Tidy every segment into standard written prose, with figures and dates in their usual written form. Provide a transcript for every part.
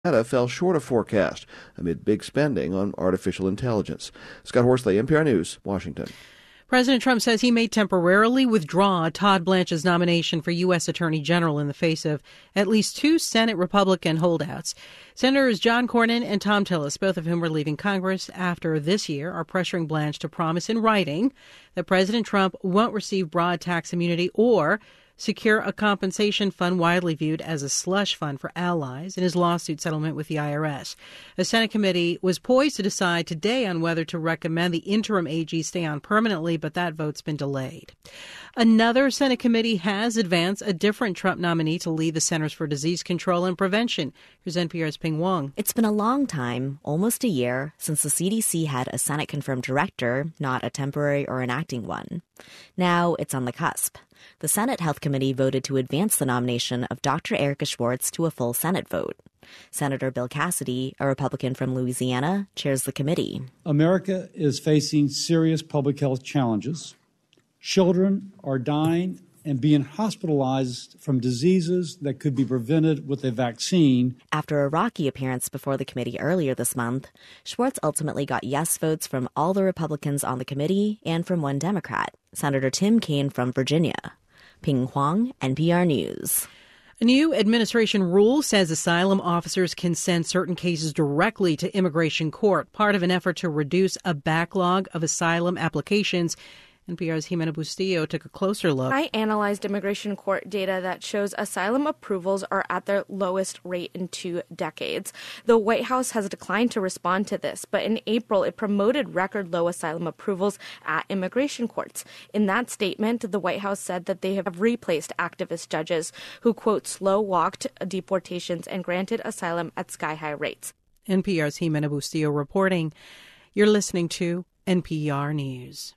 Data fell short of forecast amid big spending on artificial intelligence. Scott Horsley, NPR News, Washington. President Trump says he may temporarily withdraw Todd Blanche's nomination for U.S. Attorney General in the face of at least two Senate Republican holdouts. Senators John Cornyn and Thom Tillis, both of whom are leaving Congress after this year, are pressuring Blanche to promise in writing that President Trump won't receive broad tax immunity or secure a compensation fund widely viewed as a slush fund for allies in his lawsuit settlement with the IRS. A Senate committee was poised to decide today on whether to recommend the interim AG stay on permanently, but that vote's been delayed. Another Senate committee has advanced a different Trump nominee to lead the Centers for Disease Control and Prevention. Here's NPR's Ping Wong. It's been a long time, almost a year, since the CDC had a Senate-confirmed director, not a temporary or an acting one. Now it's on the cusp. The Senate Health Committee voted to advance the nomination of Dr. Erica Schwartz to a full Senate vote. Senator Bill Cassidy, a Republican from Louisiana, chairs the committee. America is facing serious public health challenges. Children are dying and being hospitalized from diseases that could be prevented with a vaccine. After a rocky appearance before the committee earlier this month, Schwartz ultimately got yes votes from all the Republicans on the committee and from one Democrat, Senator Tim Kaine from Virginia. Ping Huang, NPR News. A new administration rule says asylum officers can send certain cases directly to immigration court, part of an effort to reduce a backlog of asylum applications. NPR's Jimena Bustillo took a closer look. I analyzed immigration court data that shows asylum approvals are at their lowest rate in 2 decades. The White House has declined to respond to this, but in April it promoted record low asylum approvals at immigration courts. In that statement, the White House said that they have replaced activist judges who, quote, slow-walked deportations and granted asylum at sky-high rates. NPR's Jimena Bustillo reporting. You're listening to NPR News.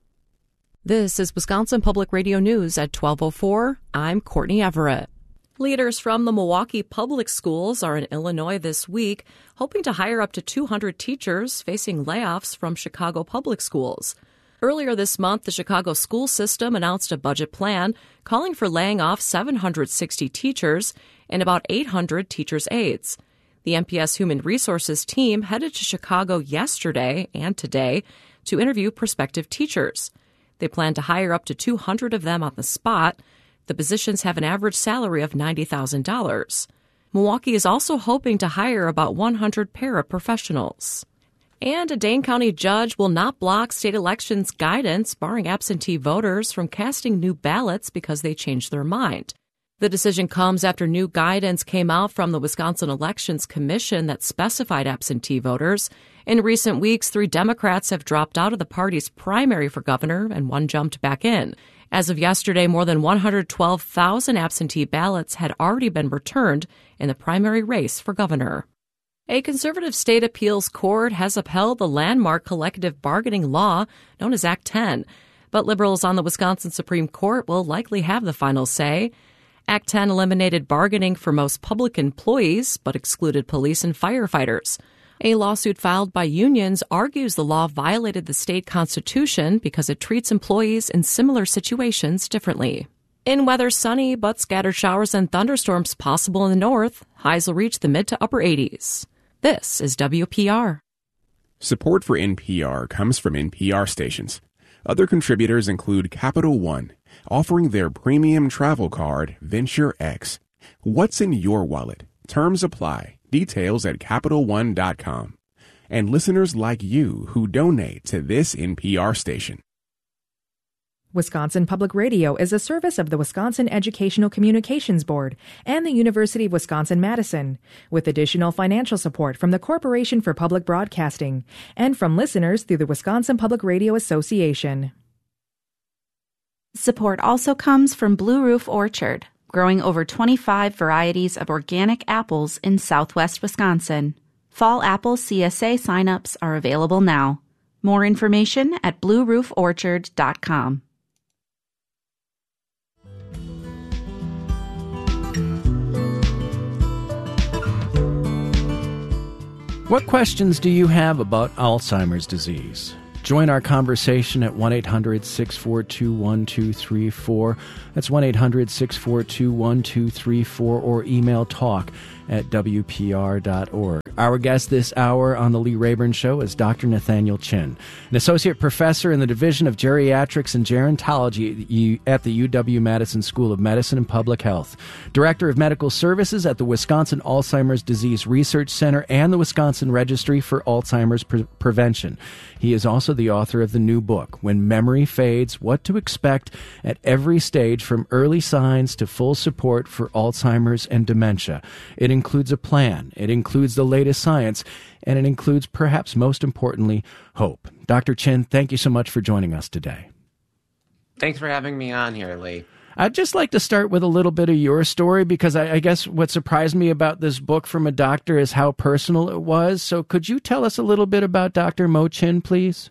This is Wisconsin Public Radio News at 12:04. I'm Courtney Everett. Leaders from the Milwaukee Public Schools are in Illinois this week, hoping to hire up to 200 teachers facing layoffs from Chicago Public Schools. Earlier this month, the Chicago school system announced a budget plan calling for laying off 760 teachers and about 800 teachers' aides. The MPS Human Resources team headed to Chicago yesterday and today to interview prospective teachers. They plan to hire up to 200 of them on the spot. The positions have an average salary of $90,000. Milwaukee is also hoping to hire about 100 paraprofessionals. And a Dane County judge will not block state elections guidance barring absentee voters from casting new ballots because they changed their mind. The decision comes after new guidance came out from the Wisconsin Elections Commission that specified absentee voters. In recent weeks, 3 Democrats have dropped out of the party's primary for governor and 1 jumped back in. As of yesterday, more than 112,000 absentee ballots had already been returned in the primary race for governor. A conservative state appeals court has upheld the landmark collective bargaining law known as Act 10. But liberals on the Wisconsin Supreme Court will likely have the final say. Act 10 eliminated bargaining for most public employees, but excluded police and firefighters. A lawsuit filed by unions argues the law violated the state constitution because it treats employees in similar situations differently. In weather, sunny, but scattered showers and thunderstorms possible in the north. Highs will reach the mid to upper 80s. This is WPR. Support for NPR comes from NPR stations. Other contributors include Capital One, offering their premium travel card, Venture X. What's in your wallet? Terms apply. Details at CapitalOne.com. And listeners like you who donate to this NPR station. Wisconsin Public Radio is a service of the Wisconsin Educational Communications Board and the University of Wisconsin-Madison, with additional financial support from the Corporation for Public Broadcasting and from listeners through the Wisconsin Public Radio Association. Support also comes from Blue Roof Orchard, growing over 25 varieties of organic apples in southwest Wisconsin. Fall apple CSA signups are available now. More information at bluerooforchard.com. What questions do you have about Alzheimer's disease? Join our conversation at 1-800-642-1234. That's 1-800-642-1234, or email talk@wpr.org. Our guest this hour on The Lee Rayburn Show is Dr. Nathaniel Chin, an associate professor in the Division of Geriatrics and Gerontology at the UW-Madison School of Medicine and Public Health, director of medical services at the Wisconsin Alzheimer's Disease Research Center and the Wisconsin Registry for Alzheimer's Prevention. He is also the author of the new book, When Memory Fades, What to Expect at Every Stage from Early Signs to Full Support for Alzheimer's and Dementia. It includes a plan, it includes the latest science, and it includes, perhaps most importantly, hope. Dr. Chin, thank you so much for joining us today. Thanks for having me on here, Lee. I'd just like to start with a little bit of your story, because I guess what surprised me about this book from a doctor is how personal it was. So could you tell us a little bit about Dr. Mo Chin, please?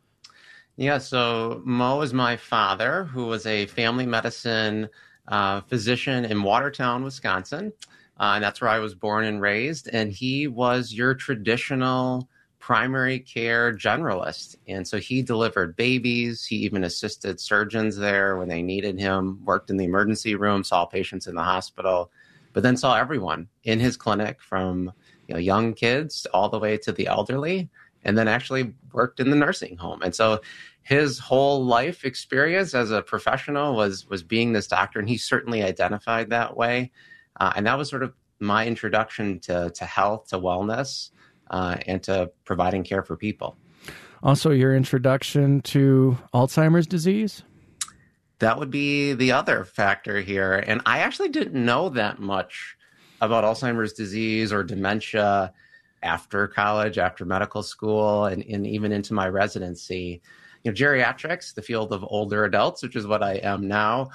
Yeah, so Mo is my father, who was a family medicine physician in Watertown, Wisconsin. And that's where I was born and raised. And he was your traditional primary care generalist. And so he delivered babies. He even assisted surgeons there when they needed him, worked in the emergency room, saw patients in the hospital, but then saw everyone in his clinic, from young kids all the way to the elderly, and then actually worked in the nursing home. And so his whole life experience as a professional was being this doctor, and he certainly identified that way. And that was sort of my introduction to health, to wellness, and to providing care for people. Also, your introduction to Alzheimer's disease? That would be the other factor here. And I actually didn't know that much about Alzheimer's disease or dementia after college, after medical school, and even into my residency. Geriatrics, the field of older adults, which is what I am now.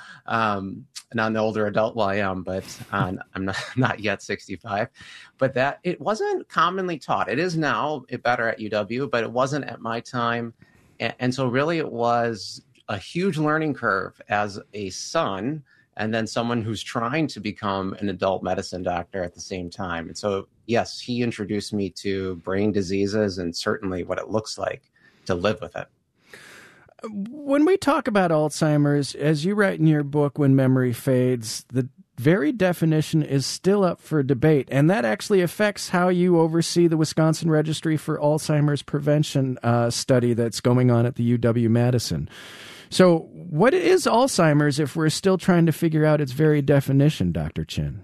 Not an older adult, well, I am, but I'm not yet 65. But that it wasn't commonly taught. It is now better at UW, but it wasn't at my time. And so really it was a huge learning curve as a son, and then someone who's trying to become an adult medicine doctor at the same time. And so, yes, he introduced me to brain diseases and certainly what it looks like to live with it. When we talk about Alzheimer's, as you write in your book, When Memory Fades, the very definition is still up for debate, and that actually affects how you oversee the Wisconsin Registry for Alzheimer's Prevention study that's going on at the UW-Madison. So what is Alzheimer's if we're still trying to figure out its very definition, Dr. Chin?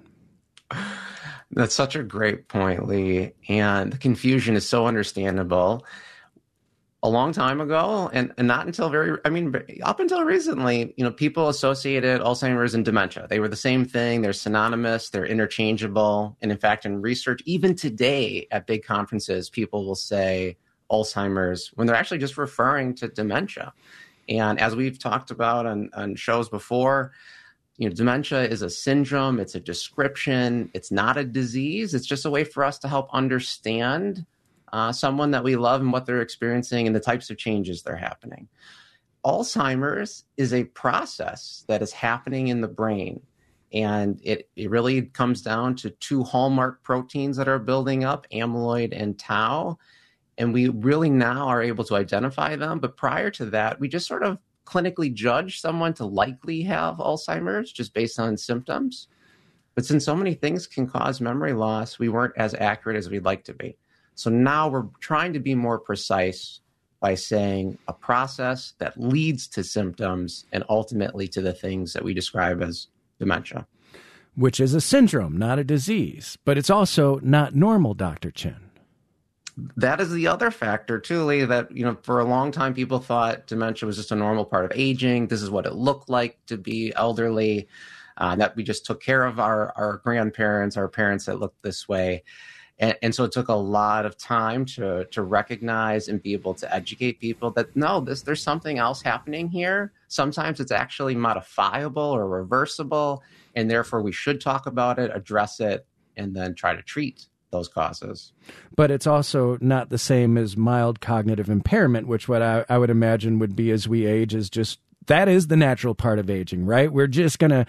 That's such a great point, Lee, and the confusion is so understandable. A long time ago, and not until up until recently, people associated Alzheimer's and dementia. They were the same thing. They're synonymous. They're interchangeable. And in fact, in research, even today at big conferences, people will say Alzheimer's when they're actually just referring to dementia. And as we've talked about on shows before, dementia is a syndrome. It's a description. It's not a disease. It's just a way for us to help understand someone that we love and what they're experiencing and the types of changes they're happening. Alzheimer's is a process that is happening in the brain. And it really comes down to two hallmark proteins that are building up, amyloid and tau. And we really now are able to identify them. But prior to that, we just sort of clinically judge someone to likely have Alzheimer's just based on symptoms. But since so many things can cause memory loss, we weren't as accurate as we'd like to be. So now we're trying to be more precise by saying a process that leads to symptoms and ultimately to the things that we describe as dementia. Which is a syndrome, not a disease. But it's also not normal, Dr. Chin. That is the other factor, too, Lee, that, for a long time, people thought dementia was just a normal part of aging. This is what it looked like to be elderly, that we just took care of our grandparents, our parents that looked this way. And so it took a lot of time to recognize and be able to educate people that, no, there's something else happening here. Sometimes it's actually modifiable or reversible, and therefore we should talk about it, address it, and then try to treat those causes. But it's also not the same as mild cognitive impairment, which what I would imagine would be as we age is just, that is the natural part of aging, right? We're just going to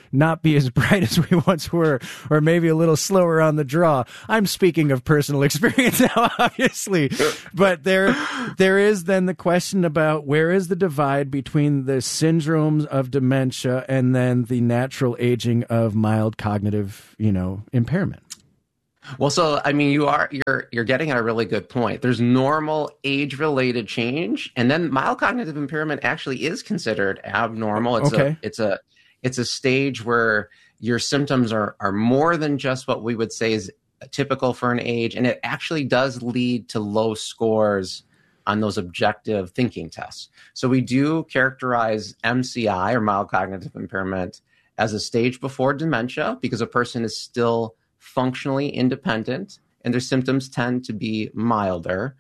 not be as bright as we once were, or maybe a little slower on the draw. I'm speaking of personal experience now, obviously, but there is then the question about where is the divide between the syndromes of dementia and then the natural aging of mild cognitive, impairment. Well, so I mean, you're getting at a really good point. There's normal age-related change, and then mild cognitive impairment actually is considered abnormal. It's a stage where your symptoms are more than just what we would say is typical for an age, and it actually does lead to low scores on those objective thinking tests. So we do characterize MCI, or mild cognitive impairment, as a stage before dementia because a person is still functionally independent and their symptoms tend to be milder,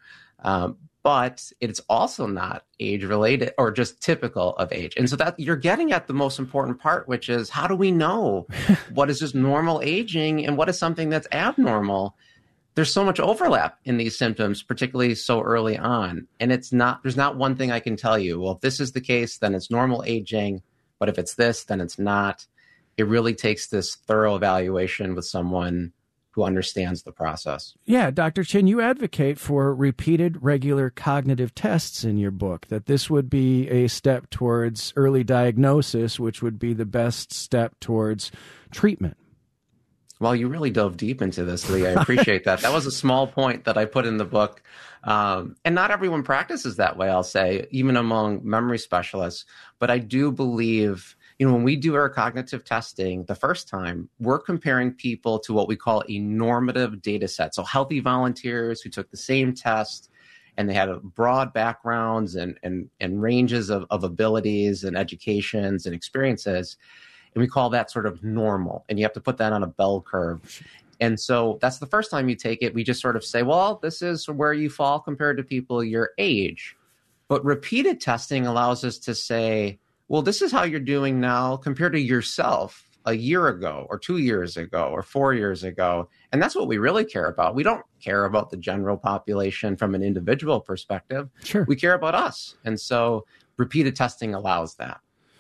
but it's also not age-related or just typical of age. And so that you're getting at the most important part, which is how do we know what is just normal aging and what is something that's abnormal? There's so much overlap in these symptoms, particularly so early on. And there's not one thing I can tell you, well, if this is the case, then it's normal aging, but if it's this, then it's not. It really takes this thorough evaluation with someone who understands the process. Yeah, Dr. Chin, you advocate for repeated regular cognitive tests in your book, that this would be a step towards early diagnosis, which would be the best step towards treatment. Well, you really dove deep into this, Lee. I appreciate that. That was a small point that I put in the book. And not everyone practices that way, I'll say, even among memory specialists. But I do believe, when we do our cognitive testing the first time, we're comparing people to what we call a normative data set. So healthy volunteers who took the same test and they had broad backgrounds and ranges of abilities and educations and experiences. And we call that sort of normal. And you have to put that on a bell curve. And so that's the first time you take it. We just sort of say, well, this is where you fall compared to people your age. But repeated testing allows us to say, well, this is how you're doing now compared to yourself a year ago or 2 years ago or 4 years ago. And that's what we really care about. We don't care about the general population from an individual perspective. Sure. We care about us. And so repeated testing allows that.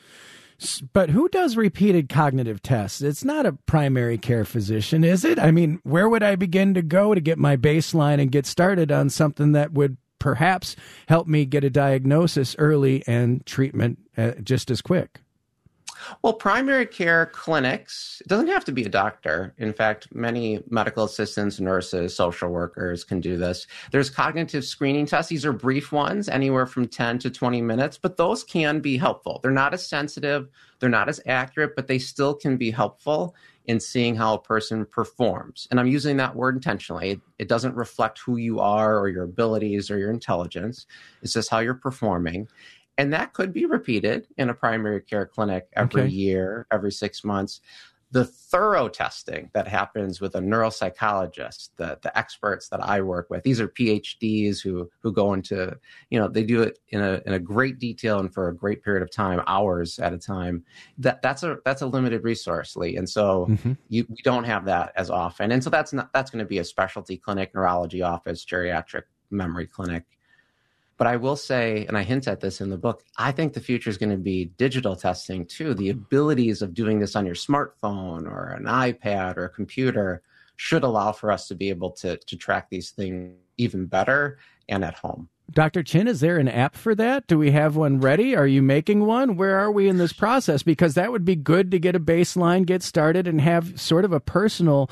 But who does repeated cognitive tests? It's not a primary care physician, is it? I mean, where would I begin to go to get my baseline and get started on something that would perhaps help me get a diagnosis early and treatment just as quick? Well, primary care clinics, it doesn't have to be a doctor. In fact, many medical assistants, nurses, social workers can do this. There's cognitive screening tests. These are brief ones, anywhere from 10 to 20 minutes, but those can be helpful. They're not as sensitive, they're not as accurate, but they still can be helpful in seeing how a person performs. And I'm using that word intentionally. It doesn't reflect who you are or your abilities or your intelligence. It's just how you're performing. And that could be repeated in a primary care clinic every year, every 6 months. The thorough testing that happens with a neuropsychologist, the experts that I work with, these are PhDs who go into, they do it in a great detail and for a great period of time, hours at a time. That's a limited resource, Lee. And so we don't have that as often. And so that's going to be a specialty clinic, neurology office, geriatric memory clinic. But I will say, and I hint at this in the book, I think the future is going to be digital testing too. The abilities of doing this on your smartphone or an iPad or a computer should allow for us to be able to track these things even better and at home. Dr. Chin, is there an app for that? Do we have one ready? Are you making one? Where are we in this process? Because that would be good to get a baseline, get started, and have sort of a personal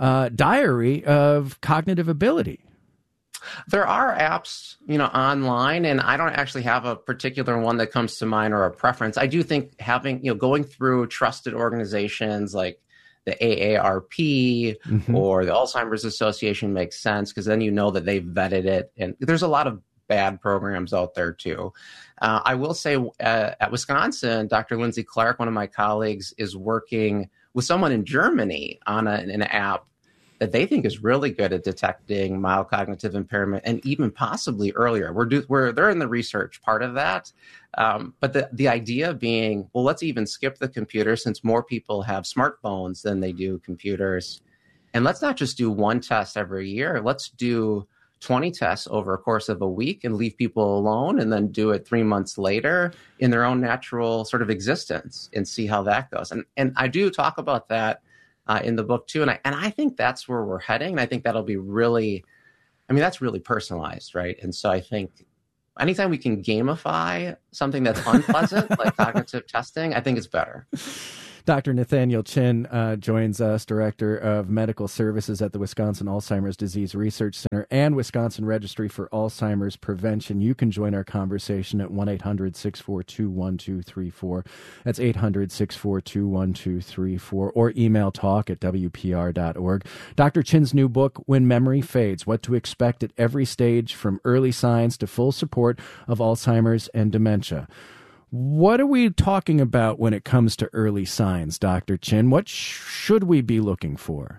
diary of cognitive ability. There are apps, online, and I don't actually have a particular one that comes to mind or a preference. I do think having, going through trusted organizations like the AARP or the Alzheimer's Association makes sense because then you know that they've vetted it. And there's a lot of bad programs out there too. I will say at Wisconsin, Dr. Lindsay Clark, one of my colleagues, is working with someone in Germany on an app that they think is really good at detecting mild cognitive impairment and even possibly earlier. They're in the research part of that. But the idea being, well, let's even skip the computer since more people have smartphones than they do computers. And let's not just do one test every year. Let's do 20 tests over a course of a week and leave people alone, and then do it 3 months later in their own natural sort of existence and see how that goes. And I do talk about that in the book too. And I think that's where we're heading. And I think that'll be really, that's really personalized, right? And so I think anytime we can gamify something that's unpleasant, like cognitive testing, I think it's better. Dr. Nathaniel Chin joins us, Director of Medical Services at the Wisconsin Alzheimer's Disease Research Center and Wisconsin Registry for Alzheimer's Prevention. You can join our conversation at 1-800-642-1234. That's 800-642-1234, or email talk@wpr.org. Dr. Chin's new book, When Memory Fades, What to Expect at Every Stage from Early Signs to Full Support of Alzheimer's and Dementia. What are we talking about when it comes to early signs, Dr. Chin? What should we be looking for?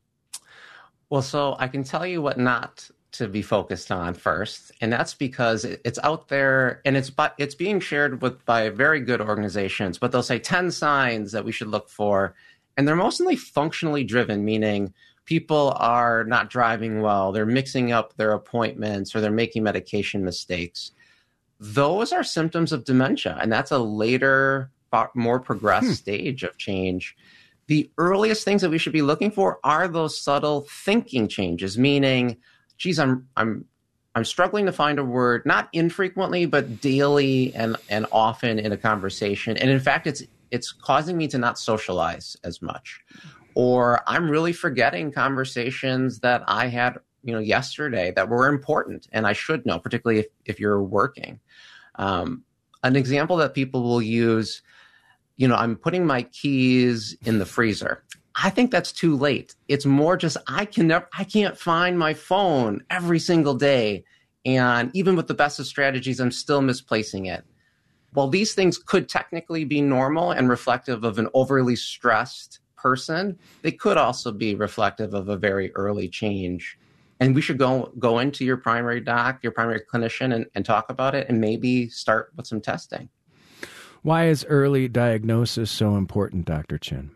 Well, so I can tell you what not to be focused on first, and that's because it's out there and it's being shared by very good organizations, but they'll say 10 signs that we should look for, and they're mostly functionally driven, meaning people are not driving well, they're mixing up their appointments, or they're making medication mistakes. Those are symptoms of dementia, and that's a later, more progressed stage of change. The earliest things that we should be looking for are those subtle thinking changes, meaning, geez, I'm struggling to find a word, not infrequently, but daily and often in a conversation. And in fact, it's causing me to not socialize as much. Or I'm really forgetting conversations that I had yesterday that were important and I should know, particularly if you're working. An example that people will use, I'm putting my keys in the freezer. I think that's too late. It's more just I can't find my phone every single day. And even with the best of strategies, I'm still misplacing it. While these things could technically be normal and reflective of an overly stressed person, they could also be reflective of a very early change. And we should go into your primary doc, your primary clinician, and talk about it, and maybe start with some testing. Why is early diagnosis so important, Dr. Chin?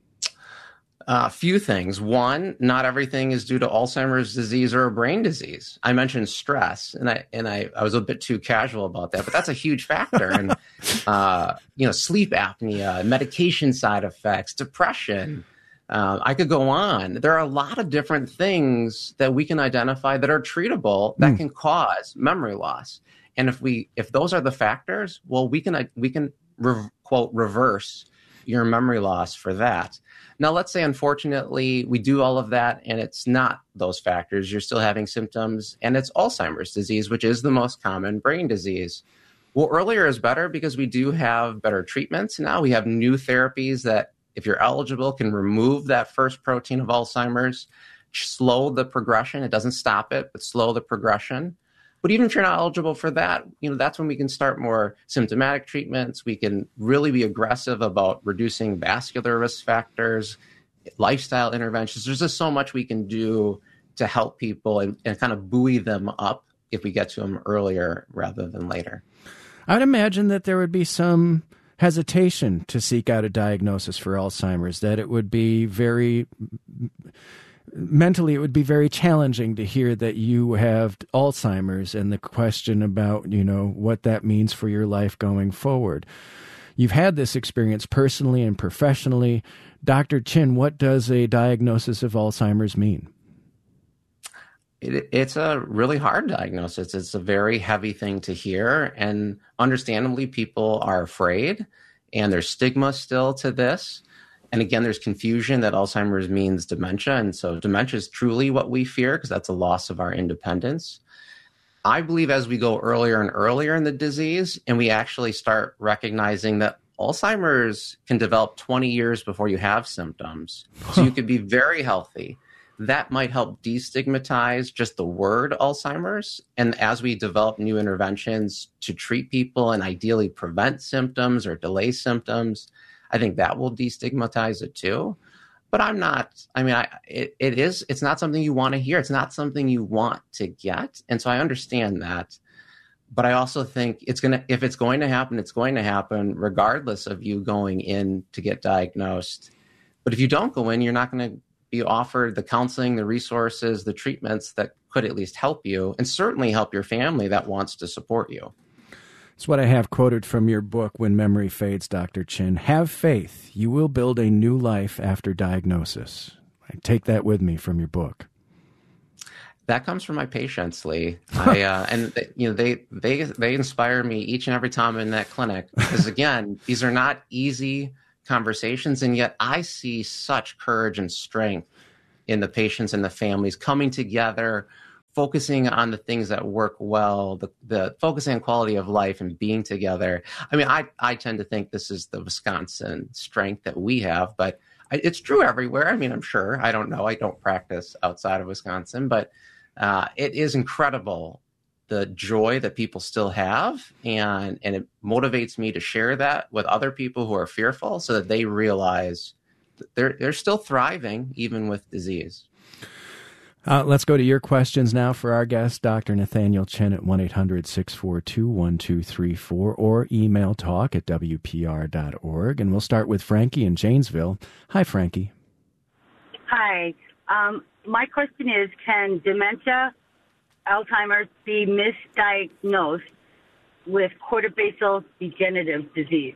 A few things. One, not everything is due to Alzheimer's disease or a brain disease. I mentioned stress, and I was a bit too casual about that, but that's a huge factor. And sleep apnea, medication side effects, depression. I could go on. There are a lot of different things that we can identify that are treatable that can cause memory loss. And if those are the factors, well, we can quote reverse your memory loss for that. Now, let's say, unfortunately, we do all of that and it's not those factors. You're still having symptoms and it's Alzheimer's disease, which is the most common brain disease. Well, earlier is better because we do have better treatments. Now we have new therapies that, if you're eligible, can remove that first protein of Alzheimer's, slow the progression. It doesn't stop it, but slow the progression. But even if you're not eligible for that, that's when we can start more symptomatic treatments. We can really be aggressive about reducing vascular risk factors, lifestyle interventions. There's just so much we can do to help people and kind of buoy them up if we get to them earlier rather than later. I'd imagine that there would be some hesitation to seek out a diagnosis for Alzheimer's, that it would be mentally, it would be very challenging to hear that you have Alzheimer's and the question about, what that means for your life going forward. You've had this experience personally and professionally. Dr. Chin, what does a diagnosis of Alzheimer's mean? It's a really hard diagnosis. It's a very heavy thing to hear. And understandably, people are afraid, and there's stigma still to this. And again, there's confusion that Alzheimer's means dementia. And so dementia is truly what we fear because that's a loss of our independence. I believe as we go earlier and earlier in the disease, and we actually start recognizing that Alzheimer's can develop 20 years before you have symptoms. So you could be very healthy. That might help destigmatize just the word Alzheimer's. And as we develop new interventions to treat people and ideally prevent symptoms or delay symptoms, I think that will destigmatize it too. But it's not something you want to hear. It's not something you want to get. And so I understand that. But I also think if it's going to happen, it's going to happen regardless of you going in to get diagnosed. But if you don't go in, you're not going to be offered the counseling, the resources, the treatments that could at least help you, and certainly help your family that wants to support you. It's what I have quoted from your book, When Memory Fades, Dr. Chin. Have faith. You will build a new life after diagnosis. I take that with me from your book. That comes from my patients, Lee. They inspire me each and every time I'm in that clinic. Because again, these are not easy conversations, and yet I see such courage and strength in the patients and the families coming together, focusing on the things that work well, the focusing on quality of life and being together. I mean, I tend to think this is the Wisconsin strength that we have, but it's true everywhere. I mean, I'm sure. I don't know. I don't practice outside of Wisconsin, but it is incredible the joy that people still have, and it motivates me to share that with other people who are fearful so that they realize that they're still thriving even with disease. Let's go to your questions now for our guest, Dr. Nathaniel Chin at 1-800-642-1234 or email talk@wpr.org. And we'll start with Frankie in Janesville. Hi, Frankie. Hi. My question is, can dementia, Alzheimer's be misdiagnosed with corticobasal degenerative disease?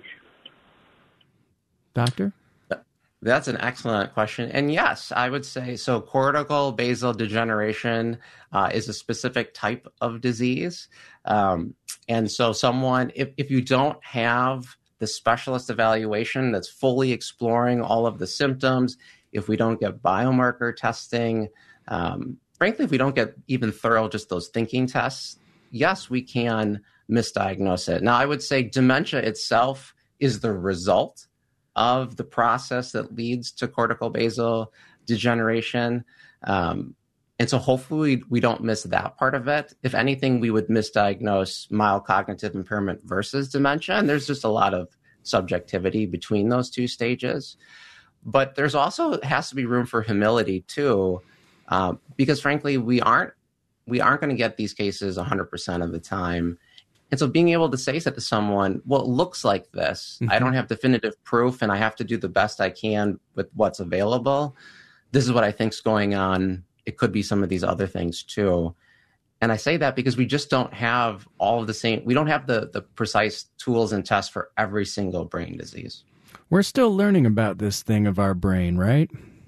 Doctor? That's an excellent question. And yes, I would say so. Cortical basal degeneration is a specific type of disease. And so someone, if you don't have the specialist evaluation that's fully exploring all of the symptoms, if we don't get biomarker testing, frankly, if we don't get even thorough, just those thinking tests, yes, we can misdiagnose it. Now, I would say dementia itself is the result of the process that leads to cortical basal degeneration. And so hopefully we don't miss that part of it. If anything, we would misdiagnose mild cognitive impairment versus dementia. And there's just a lot of subjectivity between those two stages. But there's also has to be room for humility too, because frankly, we aren't going to get these cases 100% of the time. And so being able to say that to someone, well, it looks like this. I don't have definitive proof, and I have to do the best I can with what's available. This is what I think's going on. It could be some of these other things too. And I say that because we just don't have all of the same. We don't have the precise tools and tests for every single brain disease. We're still learning about this thing of our brain, right?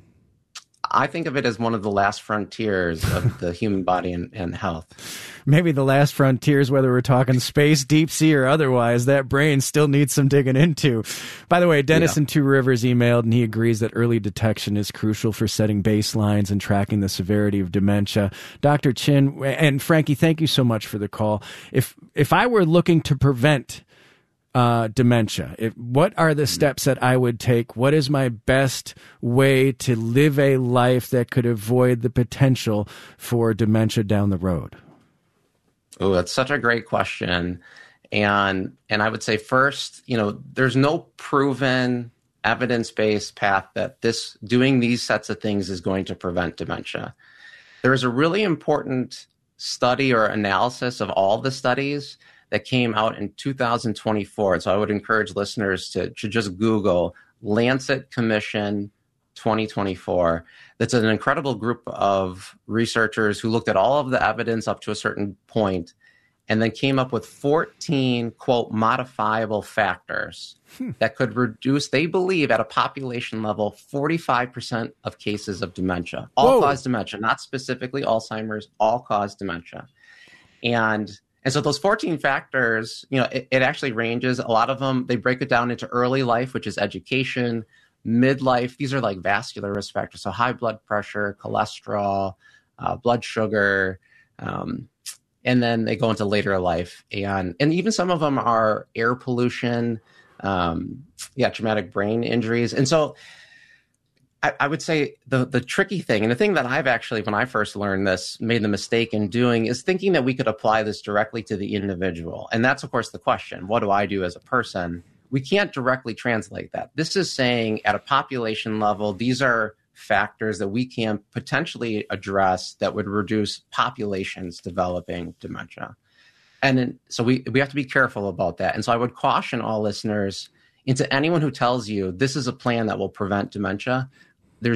I think of it as one of the last frontiers of the human body and health. Maybe the last frontiers, whether we're talking space, deep sea, or otherwise, that brain still needs some digging into. By the way, Dennis in Two Rivers emailed, and he agrees that early detection is crucial for setting baselines and tracking the severity of dementia. Dr. Chin and Frankie, thank you so much for the call. If I were looking to prevent dementia, what are the steps that I would take? What is my best way to live a life that could avoid the potential for dementia down the road? Oh, that's such a great question. And I would say first, there's no proven evidence-based path that doing these sets of things is going to prevent dementia. There is a really important study or analysis of all the studies that came out in 2024. So I would encourage listeners to just Google Lancet Commission 2024. That's an incredible group of researchers who looked at all of the evidence up to a certain point and then came up with 14, quote, modifiable factors that could reduce, they believe, at a population level, 45% of cases of dementia. All-cause dementia, not specifically Alzheimer's, all-cause dementia. And so those 14 factors, it actually ranges. A lot of them, they break it down into early life, which is education, midlife. These are like vascular risk factors. So high blood pressure, cholesterol, blood sugar, and then they go into later life. And even some of them are air pollution, traumatic brain injuries. And so I would say the tricky thing, and the thing that I've actually, when I first learned this, made the mistake in doing, is thinking that we could apply this directly to the individual. And that's, of course, the question. What do I do as a person? We can't directly translate that. This is saying at a population level, these are factors that we can potentially address that would reduce populations developing dementia. And so we have to be careful about that. And so I would caution all listeners, into anyone who tells you this is a plan that will prevent dementia, there's just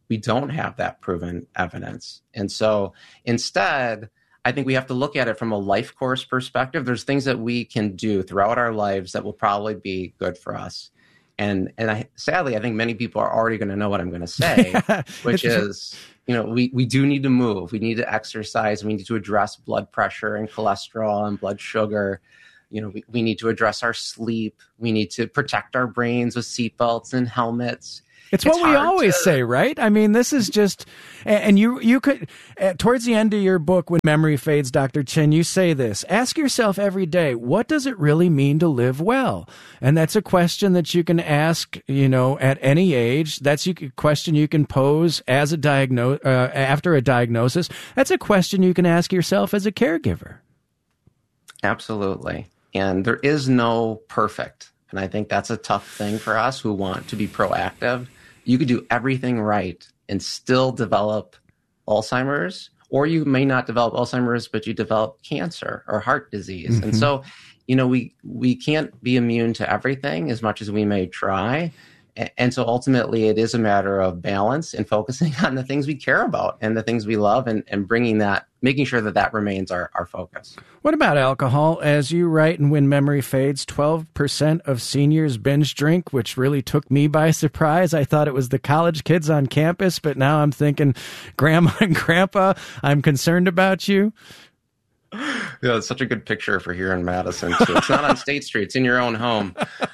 we don't have that proven evidence. And so instead, I think we have to look at it from a life course perspective. There's things that we can do throughout our lives that will probably be good for us. And sadly, I think many people are already going to know what I'm going to say, which is, we do need to move. We need to exercise. We need to address blood pressure and cholesterol and blood sugar. We need to address our sleep. We need to protect our brains with seatbelts and helmets. It's what we always say, right? I mean, this is just, and you could, towards the end of your book, When Memory Fades, Dr. Chin, you say this: ask yourself every day, what does it really mean to live well? And that's a question that you can ask, at any age. That's a question you can pose as after a diagnosis. That's a question you can ask yourself as a caregiver. Absolutely. And there is no perfect. And I think that's a tough thing for us who want to be proactive. You could do everything right and still develop Alzheimer's, or you may not develop Alzheimer's, but you develop cancer or heart disease. Mm-hmm. And so, we can't be immune to everything as much as we may try. And so ultimately it is a matter of balance and focusing on the things we care about and the things we love and making sure that remains our focus. What about alcohol? As you write in When Memory Fades, 12% of seniors binge drink, which really took me by surprise. I thought it was the college kids on campus, but now I'm thinking, Grandma and Grandpa, I'm concerned about you. Yeah, it's such a good picture for here in Madison, too. It's not on State Street. It's in your own home.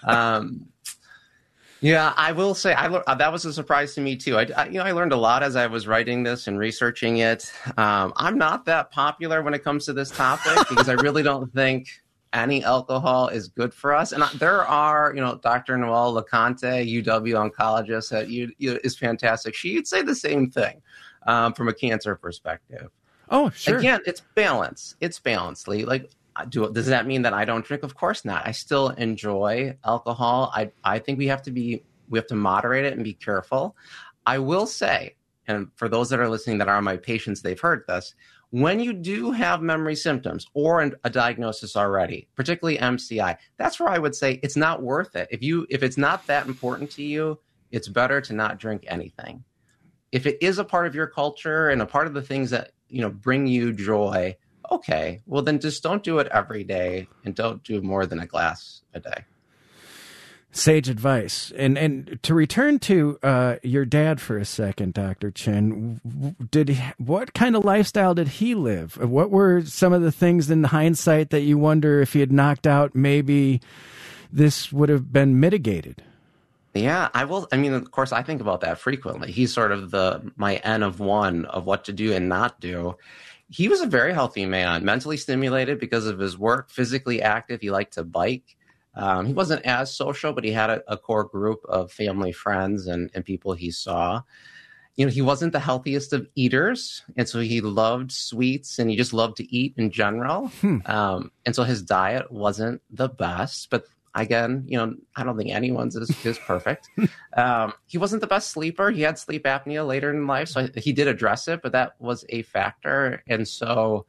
Yeah, I will say that was a surprise to me, too. I learned a lot as I was writing this and researching it. I'm not that popular when it comes to this topic because I really don't think any alcohol is good for us. And there are, Dr. Noelle LeConte, UW oncologist, that is fantastic. She'd say the same thing from a cancer perspective. Oh, sure. Again, it's balance. It's balance, Lee. Does that mean that I don't drink? Of course not. I still enjoy alcohol. I think we have to moderate it and be careful. I will say, and for those that are listening that are my patients, they've heard this, when you do have memory symptoms or a diagnosis already, particularly MCI, that's where I would say it's not worth it. If it's not that important to you, it's better to not drink anything. If it is a part of your culture and a part of the things that, bring you joy, okay, well then just don't do it every day and don't do more than a glass a day. Sage advice. And to return to your dad for a second, Dr. Chin, what kind of lifestyle did he live? What were some of the things in hindsight that you wonder if he had knocked out, maybe this would have been mitigated? Yeah, I will. I mean, of course, I think about that frequently. He's sort of my N of one of what to do and not do. He was a very healthy man, mentally stimulated because of his work, physically active. He liked to bike. He wasn't as social, but he had a core group of family friends and people he saw. He wasn't the healthiest of eaters, and so he loved sweets and he just loved to eat in general. And so his diet wasn't the best, but again, I don't think anyone's is perfect. He wasn't the best sleeper. He had sleep apnea later in life, so he did address it, but that was a factor. And so,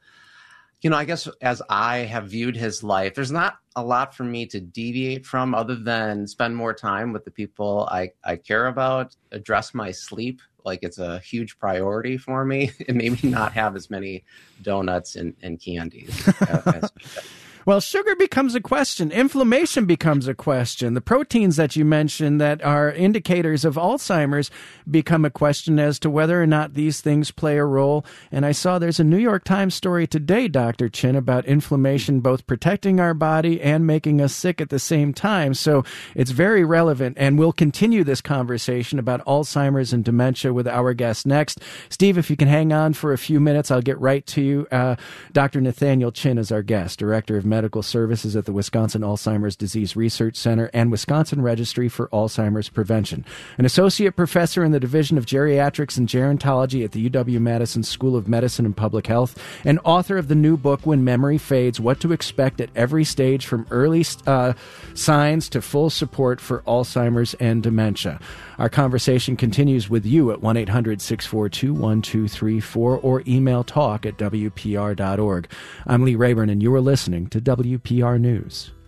I guess as I have viewed his life, there's not a lot for me to deviate from other than spend more time with the people I care about, address my sleep like it's a huge priority for me, and maybe not have as many donuts and candies as Well, sugar becomes a question. Inflammation becomes a question. The proteins that you mentioned that are indicators of Alzheimer's become a question as to whether or not these things play a role. And I saw there's a New York Times story today, Dr. Chin, about inflammation both protecting our body and making us sick at the same time. So it's very relevant. And we'll continue this conversation about Alzheimer's and dementia with our guest next. Steve, if you can hang on for a few minutes, I'll get right to you. Dr. Nathaniel Chin is our guest, Director of Medical Services at the Wisconsin Alzheimer's Disease Research Center and Wisconsin Registry for Alzheimer's Prevention, an associate professor in the Division of Geriatrics and Gerontology at the UW-Madison School of Medicine and Public Health, and author of the new book, When Memory Fades, What to Expect at Every Stage from Early Signs to Full Support for Alzheimer's and Dementia. Our conversation continues with you at 1-800-642-1234 or email talk@wpr.org. I'm Lee Rayburn, and you are listening to WPR News.